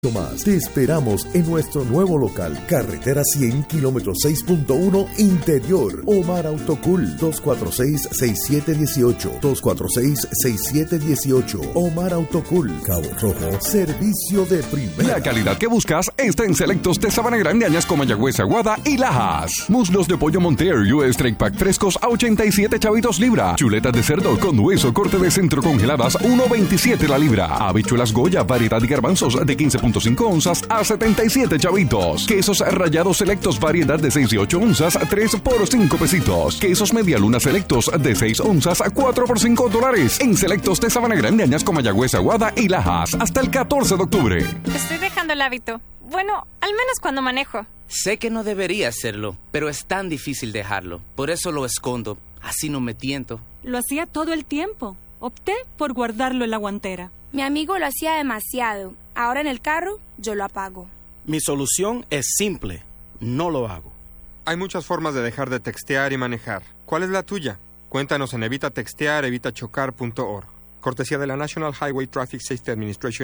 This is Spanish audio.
Más. Te esperamos en nuestro nuevo local, carretera 100, kilómetro 6.1 Interior. Omar Autocool, 246-6718, 246-6718. Omar Autocool, Cabo Rojo, servicio de primera. La calidad que buscas está en Selectos de Sabana Grande, Añasco, Mayagüez, Aguada y Lajas. Muslos de pollo Monteer US Strike Pack frescos a 87 chavitos libra. Chuletas de cerdo con hueso corte de centro congeladas 1.27 la libra. Habichuelas Goya, variedad y garbanzos de 15.5 onzas a 77 chavitos. Quesos rallados selectos, variedad de 6 y 8 onzas, 3 por 5 pesitos. Quesos medialuna selectos de 6 onzas, 4 por $5. En Selectos de Sabana Grande, Añasco, Mayagüez, Aguada y Lajas. Hasta el 14 de octubre. Estoy dejando el hábito. Bueno, al menos cuando manejo. Sé que no debería hacerlo, pero es tan difícil dejarlo. Por eso lo escondo. Así no me tiento. Lo hacía todo el tiempo. Opté por guardarlo en la guantera. Mi amigo lo hacía demasiado. Ahora en el carro, yo lo apago. Mi solución es simple. No lo hago. Hay muchas formas de dejar de textear y manejar. ¿Cuál es la tuya? Cuéntanos en evitatextear, evitachocar.org. Cortesía de la National Highway Traffic Safety Administration.